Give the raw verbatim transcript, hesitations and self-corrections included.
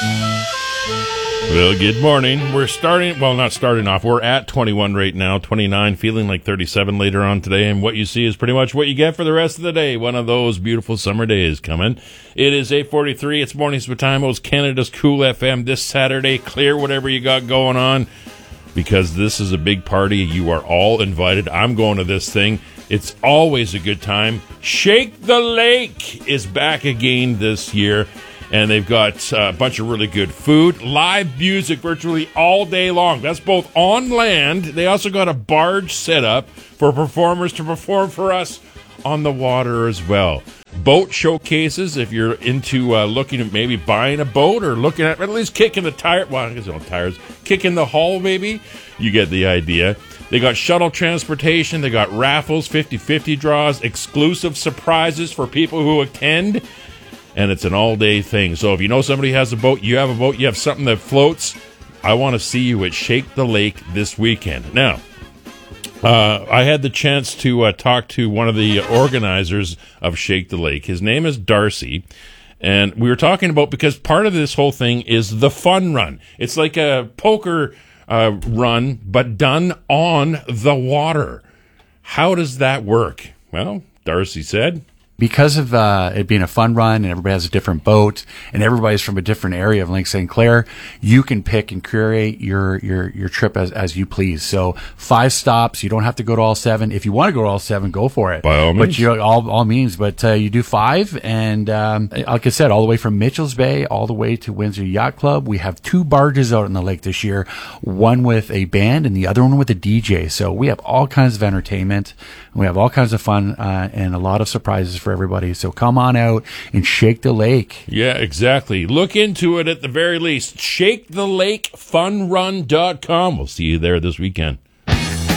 Well, good morning. We're starting, well, not starting off. We're at twenty-one right now, twenty-nine, feeling like thirty-seven later on today. And what you see is pretty much what you get for the rest of the day. One of those beautiful summer days coming. It is eight forty-three. It's Mornings with Timos, Canada's Cool F M this Saturday. Clear whatever you got going on because this is a big party. You are all invited. I'm going to this thing. It's always a good time. Shake the Lake is back again this year. And they've got uh, a bunch of really good food, live music virtually all day long. That's both on land. They also got a barge set up for performers to perform for us on the water as well. Boat showcases, if you're into uh, looking at maybe buying a boat or looking at at least kicking the tire, well, I guess no tires, kicking the hull maybe. You get the idea. They got shuttle transportation. They got raffles, fifty-fifty draws, exclusive surprises for people who attend. And it's an all-day thing. So if you know somebody has a boat, you have a boat, you have something that floats, I want to see you at Shake the Lake this weekend. Now, uh, I had the chance to uh, talk to one of the organizers of Shake the Lake. His name is Darcy. And we were talking about, because part of this whole thing is the fun run. It's like a poker uh, run, but done on the water. How does that work? Well, Darcy said, because of uh, it being a fun run and everybody has a different boat and everybody's from a different area of Lake Saint Clair, you can pick and curate your your your trip as as you please. So five stops. You don't have to go to all seven. If you want to go to all seven, go for it. By all means. But you all all means. But uh, you do five, and um, like I said, all the way from Mitchell's Bay all the way to Windsor Yacht Club. We have two barges out in the lake this year. One with a band and the other one with a D J. So we have all kinds of entertainment. We have all kinds of fun uh, and a lot of surprises for everybody. So come on out and shake the lake. Yeah, exactly. Look into it at the very least. shake the lake fun run dot com. We'll see you there this weekend.